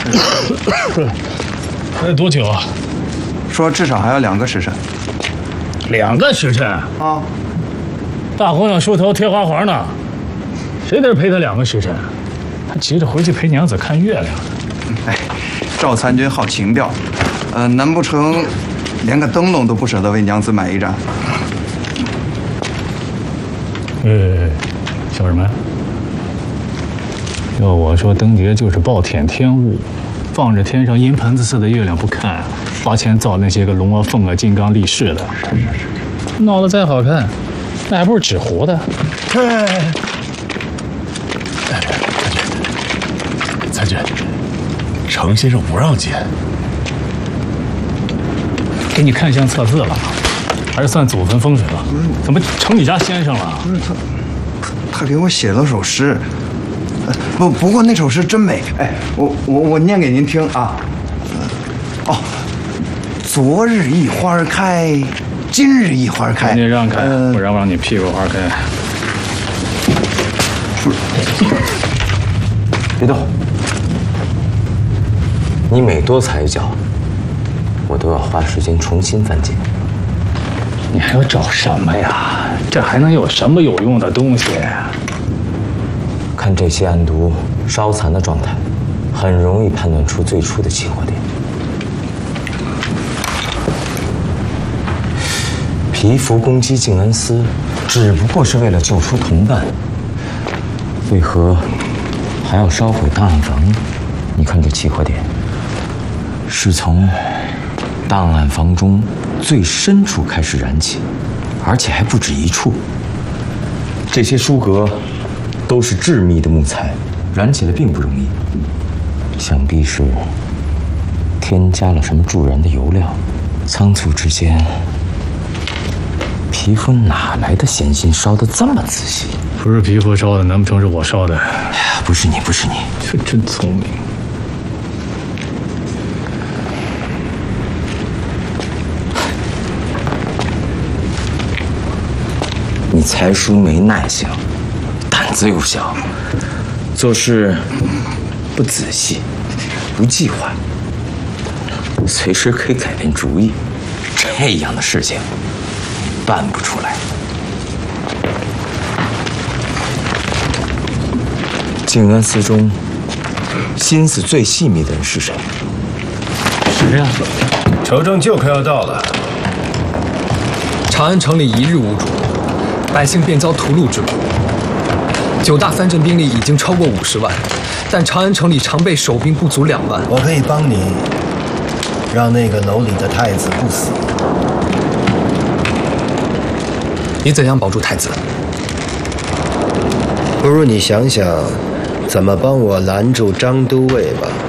多久啊？ 说至少还要2个时辰。 2个时辰啊！ 大和尚梳头贴花环呢，谁得陪他2个时辰？他急着回去陪娘子看月亮呢。 哎，赵参军好情调，难不成连个灯笼都不舍得为娘子买一盏？ 笑什么呀？要我说，灯节就是暴殄天物，放着天上阴盆子似的月亮不看，花钱造那些个龙啊、凤啊、金刚力士的，闹得再好看，那还不是纸糊的？ 参军，程先生不让进。 给你看相测字了，还是算祖坟风水了？怎么成你家先生了？ 他给我写了首诗，不过那首诗真美。哎，我念给您听啊。昨日一花开，今日一花开。 你让开，不然我让你屁股花开。 别动！你每多踩一脚，我都要花时间重新翻解。 你还要找什么呀？这还能有什么有用的东西？ 看这些案牍烧残的状态，很容易判断出最初的起火点。皮肤攻击静恩司，只不过是为了救出同伴，为何还要烧毁档案房呢？你看这起火点，是从档案房中最深处开始燃起，而且还不止一处。这些书阁都是致密的木材，燃起来并不容易，想必是添加了什么助燃的油料。仓促之间，皮肤哪来的闲心烧得这么仔细？ 不是皮肤烧的，难不成是我烧的？ 不是你，不是你， 这真聪明。 你才疏没耐性，胆子又小，做事不仔细，不计划，随时可以改变主意。这样的事情办不出来。静安寺中心思最细密的人是谁？ 谁呀？ 求证就快要到了。 长安城里一日无主，百姓便遭屠戮之苦。9大藩镇兵力已经超过50万，但长安城里常备守兵不足2万。 我可以帮你，让那个楼里的太子不死。 你怎样保住太子？ 不如你想想，怎么帮我拦住张都尉吧。